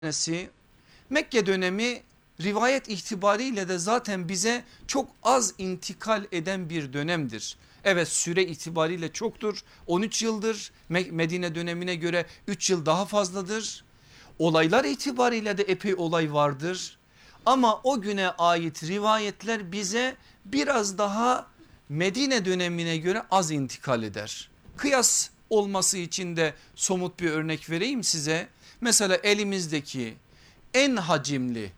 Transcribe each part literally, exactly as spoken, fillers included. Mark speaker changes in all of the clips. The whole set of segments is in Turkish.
Speaker 1: tanesi Mekke dönemi rivayet itibariyle de zaten bize çok az intikal eden bir dönemdir. Evet, süre itibariyle çoktur, on üç yıldır, Medine dönemine göre üç yıl daha fazladır. Olaylar itibariyle de epey olay vardır. Ama o güne ait rivayetler bize biraz daha Medine dönemine göre az intikal eder. Kıyas olması için de somut bir örnek vereyim size. Mesela elimizdeki en hacimli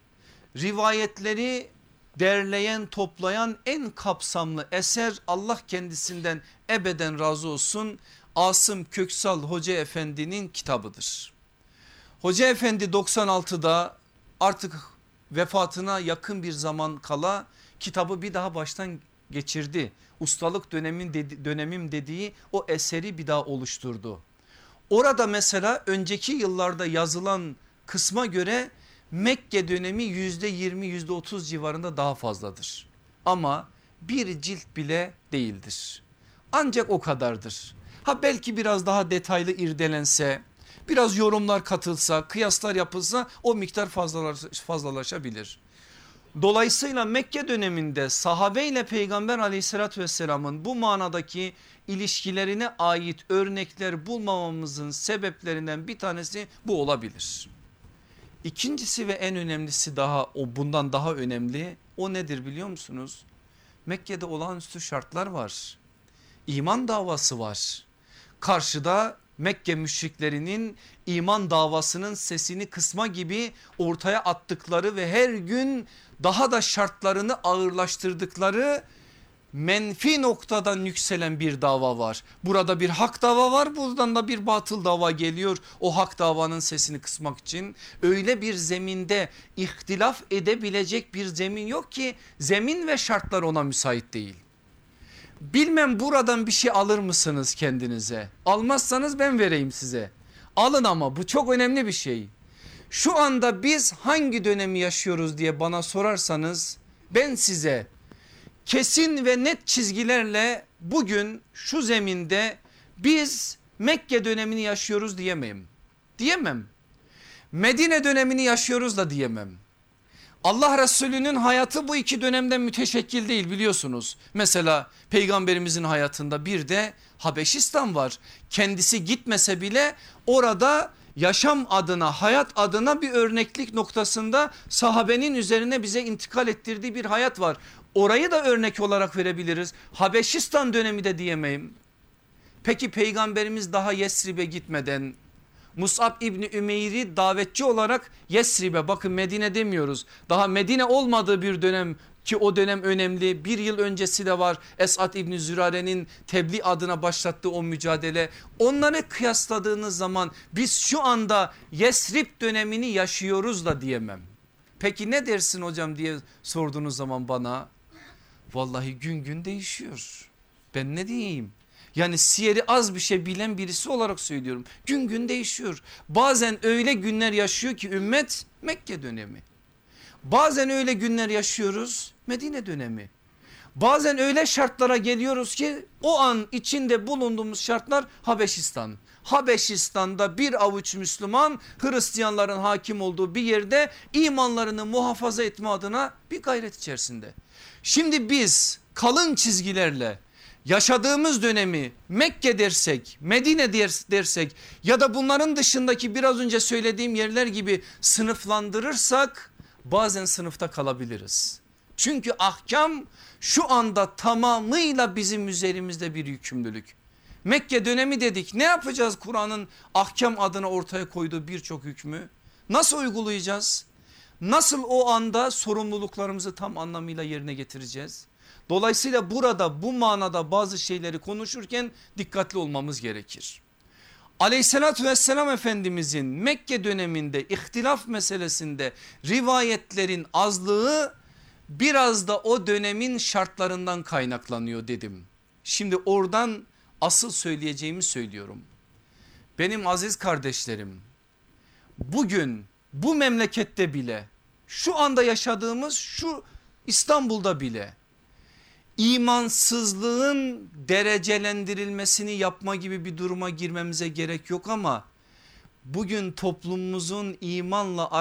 Speaker 1: rivayetleri derleyen, toplayan en kapsamlı eser, Allah kendisinden ebeden razı olsun, Asım Köksal Hoca Efendi'nin kitabıdır. Hoca Efendi doksan altıda artık vefatına yakın bir zaman kala kitabı bir daha baştan geçirdi. Ustalık dönemin dedi, dönemim dediği o eseri bir daha oluşturdu. Orada mesela önceki yıllarda yazılan kısma göre Mekke dönemi yüzde yirmi yüzde otuz civarında daha fazladır. Ama bir cilt bile değildir. Ancak o kadardır. Ha belki biraz daha detaylı irdelense, biraz yorumlar katılsa, kıyaslar yapılsa o miktar fazlalaşabilir. Dolayısıyla Mekke döneminde sahabe ile Peygamber aleyhissalatü vesselamın bu manadaki ilişkilerine ait örnekler bulmamamızın sebeplerinden bir tanesi bu olabilir. İkincisi ve en önemlisi, daha o bundan daha önemli, o nedir biliyor musunuz? Mekke'de olağanüstü şartlar var. İman davası var. Karşıda Mekke müşriklerinin iman davasının sesini kısma gibi ortaya attıkları ve her gün daha da şartlarını ağırlaştırdıkları menfi noktadan yükselen bir dava var. Burada bir hak dava var, buradan da bir batıl dava geliyor. O hak davanın sesini kısmak için öyle bir zeminde ihtilaf edebilecek bir zemin yok ki, zemin ve şartlar ona müsait değil. Bilmem buradan bir şey alır mısınız kendinize? Almazsanız ben vereyim size. Alın, ama bu çok önemli bir şey. Şu anda biz hangi dönemi yaşıyoruz diye bana sorarsanız ben size kesin ve net çizgilerle bugün şu zeminde biz Mekke dönemini yaşıyoruz diyemem. Diyemem. Medine dönemini yaşıyoruz da diyemem. Allah Resulü'nün hayatı bu iki dönemden müteşekkil değil, biliyorsunuz. Mesela peygamberimizin hayatında bir de Habeşistan var. Kendisi gitmese bile orada yaşam adına, hayat adına bir örneklik noktasında sahabenin üzerine bize intikal ettirdiği bir hayat var. Orayı da örnek olarak verebiliriz. Habeşistan dönemi de diyemeyim. Peki peygamberimiz daha Yesrib'e gitmeden Mus'ab İbni Ümeyr'i davetçi olarak Yesrib'e, bakın Medine demiyoruz, daha Medine olmadığı bir dönem ki o dönem önemli, bir yıl öncesi de var Esad İbni Zürare'nin tebliğ adına başlattığı o mücadele. Onları kıyasladığınız zaman biz şu anda Yesrib dönemini yaşıyoruz da diyemem. Peki ne dersin hocam diye sorduğunuz zaman bana, vallahi gün gün değişiyor, ben ne diyeyim? Yani siyeri az bir şey bilen birisi olarak söylüyorum. Gün gün değişiyor. Bazen öyle günler yaşıyor ki ümmet, Mekke dönemi. Bazen öyle günler yaşıyoruz, Medine dönemi. Bazen öyle şartlara geliyoruz ki o an içinde bulunduğumuz şartlar Habeşistan. Habeşistan'da bir avuç Müslüman Hristiyanların hakim olduğu bir yerde imanlarını muhafaza etme adına bir gayret içerisinde. Şimdi biz kalın çizgilerle yaşadığımız dönemi Mekke dersek, Medine dersek ya da bunların dışındaki biraz önce söylediğim yerler gibi sınıflandırırsak bazen sınıfta kalabiliriz. Çünkü ahkam şu anda tamamıyla bizim üzerimizde bir yükümlülük. Mekke dönemi dedik, ne yapacağız? Kur'an'ın ahkam adına ortaya koyduğu birçok hükmü nasıl uygulayacağız? Nasıl o anda sorumluluklarımızı tam anlamıyla yerine getireceğiz? Dolayısıyla burada bu manada bazı şeyleri konuşurken dikkatli olmamız gerekir. Aleyhissalatü vesselam Efendimizin Mekke döneminde ihtilaf meselesinde rivayetlerin azlığı biraz da o dönemin şartlarından kaynaklanıyor dedim. Şimdi oradan asıl söyleyeceğimi söylüyorum. Benim aziz kardeşlerim, bugün bu memlekette bile, şu anda yaşadığımız şu İstanbul'da bile İmansızlığın derecelendirilmesini yapma gibi bir duruma girmemize gerek yok, ama bugün toplumumuzun imanla